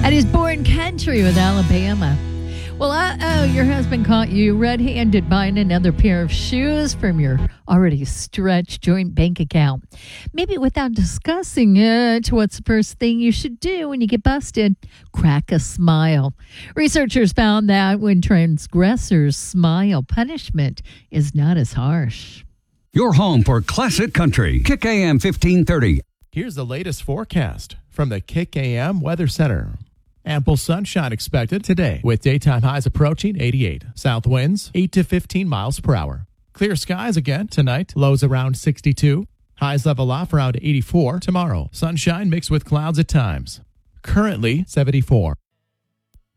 At his born country with Alabama. Well, your husband caught you red-handed buying another pair of shoes from your already stretched joint bank account. Maybe without discussing it, what's the first thing you should do when you get busted? Crack a smile. Researchers found that when transgressors smile, punishment is not as harsh. Your home for classic country. Kick AM 1530. Here's the latest forecast from the Kick AM Weather Center. Ample sunshine expected today with daytime highs approaching 88. South winds 8 to 15 miles per hour. Clear skies again tonight. Lows around 62. Highs level off around 84 tomorrow. Sunshine mixed with clouds at times. Currently 74.